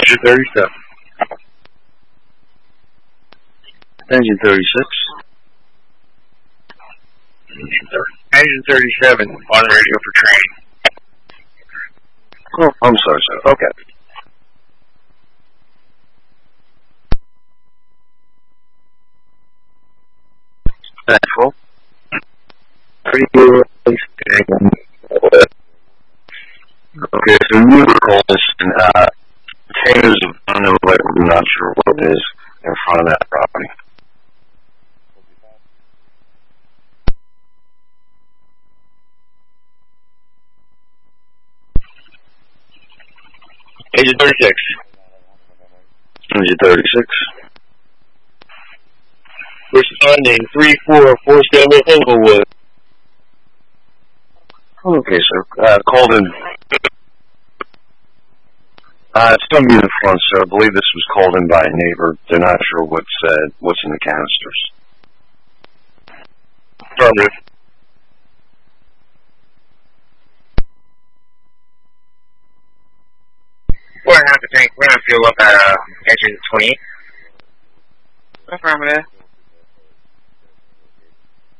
Engine 37. Engine 36. Engine 37 on radio for training. Oh, I'm sorry, sir. Okay. Thankful. Okay, so new calls and containers of unknown weapon, I'm not sure what it is, in front of that property. Engine 36. Engine 36. Responding 3447 Inglewood. Okay, sir. Called in. It's some uniform, sir. I believe this was called in by a neighbor. They're not sure what's in the canisters. Affirmative. We're gonna have to fuel up at engine 28. Affirmative.